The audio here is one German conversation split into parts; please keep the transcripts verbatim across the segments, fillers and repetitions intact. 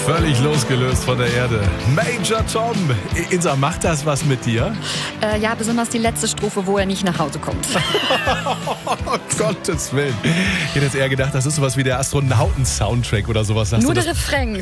Völlig losgelöst von der Erde. Major Tom. Insa, macht das was mit dir? Äh, ja, besonders die letzte Strophe, wo er nicht nach Hause kommt. Oh, Gottes Willen. Ich hätte jetzt eher gedacht, das ist sowas wie der Astronauten-Soundtrack oder sowas. Hast Nur du der Refrain.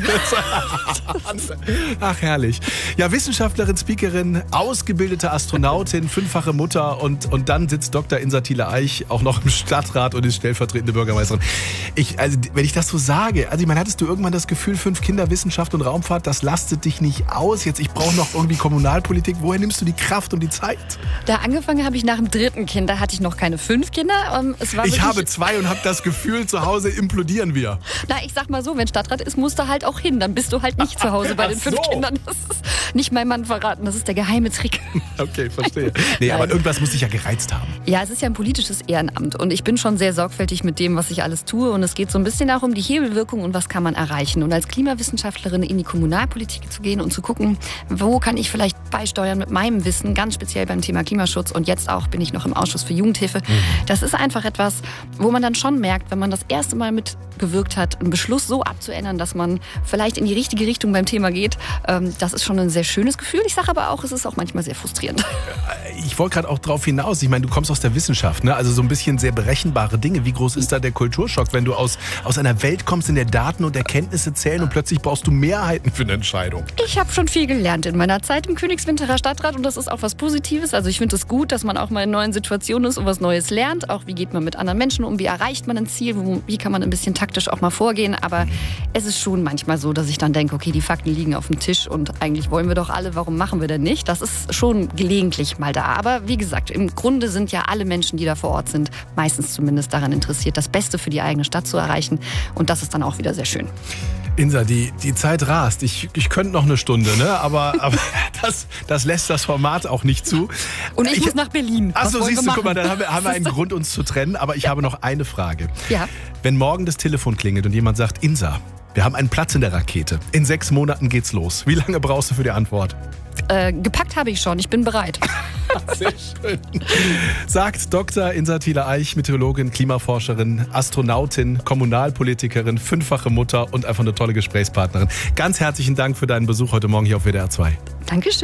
Ach, herrlich. Ja, Wissenschaftlerin, Speakerin, ausgebildete Astronautin, fünffache Mutter und, und dann sitzt Doktor Insa Thiele-Eich auch noch im Stadtrat und ist stellvertretende Bürgermeisterin. Ich, also, wenn ich das so sage, also ich meine, hattest du irgendwann das Gefühl, fünf Kinder, Wissenschaft und Raumfahrt, das lastet dich nicht aus? Jetzt, ich brauche noch irgendwie Kommunalpolitik. Woher nimmst du die Kraft und die Zeit? Da angefangen habe ich nach dem dritten Kind, da hatte ich noch keine fünf Kinder. Es war ich wirklich... habe zwei und habe das Gefühl, zu Hause implodieren wir. Na, ich sag mal so, wenn Stadtrat ist, musst du halt auch hin. Dann bist du halt nicht zu Hause bei den fünf so. Kindern. Das ist nicht mein Mann verraten, das ist der geheime Trick. Okay, verstehe. Nee, aber irgendwas muss dich ja gereizt haben. Ja, es ist ja ein politisches Ehrenamt und ich bin schon sehr sorgfältig mit dem, was ich alles tue. Und es geht so ein bisschen auch um die Hebelwirkung und was kann man erreichen. Und als Klimawissenschaftlerin in die Kommunalpolitik zu gehen und zu gucken, wo kann ich vielleicht beisteuern mit meinem Wissen, ganz speziell beim Thema Klimaschutz. Und jetzt auch bin ich noch im Ausschuss für Jugendhilfe. Das ist einfach etwas, wo man dann schon merkt, wenn man das erste Mal mitgewirkt hat, einen Beschluss so abzuändern, dass man vielleicht in die richtige Richtung beim Thema geht. Das ist schon ein sehr schönes Gefühl. Ich sage aber auch, es ist auch manchmal sehr frustrierend. Ich wollte gerade auch drauf hinaus. Ich meine, du kommst aus der Wissenschaft, ne? Also so ein bisschen sehr berechenbare Dinge. Wie groß ist da der Kulturschock, wenn du aus, aus einer Welt kommst, in der Daten und Erkenntnisse zählen und plötzlich brauchst du Mehrheiten für eine Entscheidung? Ich habe schon viel gelernt in meiner Zeit im Königswinterer Stadtrat und das ist auch was Positives. Also ich finde es gut, dass man auch mal in neuen Situationen ist und was Neues lernt. Auch wie geht man mit anderen Menschen um, wie erreicht man ein Ziel, wie kann man ein bisschen taktisch auch mal vorgehen. Aber es ist schon manchmal so, dass ich dann denke, okay, die Fakten liegen auf dem Tisch und eigentlich wollen wir doch alle, warum machen wir denn nicht? Das ist schon gelegentlich mal da. Aber wie gesagt, im Grunde sind ja alle Menschen, die da vor Ort sind, meistens zumindest daran interessiert, das Beste für die eigene Stadt zu erreichen. Und das ist dann auch wieder sehr schön. Insa, die, die Zeit rast. Ich, ich könnte noch eine Stunde, ne? aber, aber das, das lässt das Format auch nicht zu. Und ich, ich muss nach Berlin. Achso, siehst du, guck mal, dann haben wir, haben wir einen Grund, uns zu trennen. Aber ich ja. habe noch eine Frage. Ja. Wenn morgen das Telefon klingelt und jemand sagt, Insa, wir haben einen Platz in der Rakete. In sechs Monaten geht's los. Wie lange brauchst du für die Antwort? Äh, gepackt habe ich schon, ich bin bereit. Sehr schön. Sagt Doktor Insa Thiele-Eich, Meteorologin, Klimaforscherin, Astronautin, Kommunalpolitikerin, fünffache Mutter und einfach eine tolle Gesprächspartnerin. Ganz herzlichen Dank für deinen Besuch heute Morgen hier auf W D R zwei. Dankeschön.